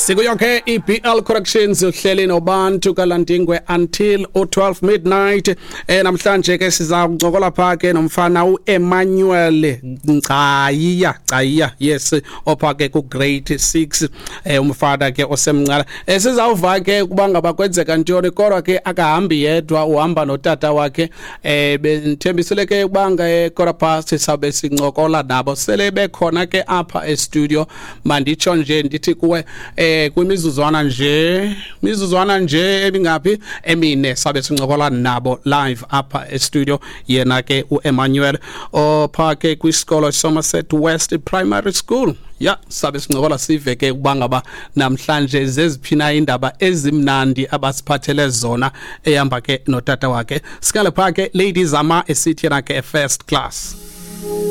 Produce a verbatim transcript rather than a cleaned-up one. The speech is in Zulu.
Sikuyonke I B L Corrections uhleli nobantu kaLandingwe until u twelve midnight. Eh namhlanje ke siza ukucokola phake nomfana uEmmanuel Ncayiya Ncayiya yes ophake ku grade six eh umfana ke osemncala. Eh sizawuva ke kuba ngaba kwenzeka ntoni kodwa ke akahambi yedwa uhamba notata wakhe eh benithembisile ke ubanga ekora past sabe sincokola nabo sele bekhona ke apha e studio manditsho nje ndithi kuwe eh kwimizuzwana nje mizuzwana nje ebingapi emine sabe sincokola nabo live apha e studio yena ke uEmmanuel ophake kwisikolo Somerset West Primary School. Ya sabe sincokola sive ke kubanga ba namhlanje zeziphina indaba ezimnandi abasiphathele zona ehamba ke notata wakhe sikale phake ladies ama esithi na ke first class.